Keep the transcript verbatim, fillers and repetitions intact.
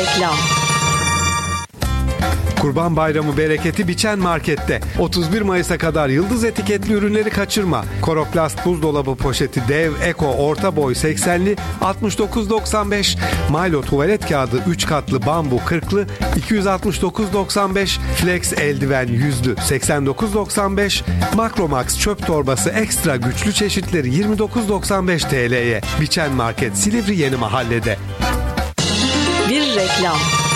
reklam. Kurban Bayramı bereketi Biçen Market'te. otuz bir Mayıs'a kadar yıldız etiketli ürünleri kaçırma. Koroplast buzdolabı poşeti dev, eko, orta boy seksenli altmış dokuz doksan beş. Milo tuvalet kağıdı üç katlı bambu kırklı iki yüz altmış dokuz doksan beş. Flex eldiven yüzlü seksen dokuz doksan beş. Makromax çöp torbası ekstra güçlü çeşitleri yirmi dokuz doksan beş T L'ye. Biçen Market, Silivri Yeni Mahalle'de. Bir reklam.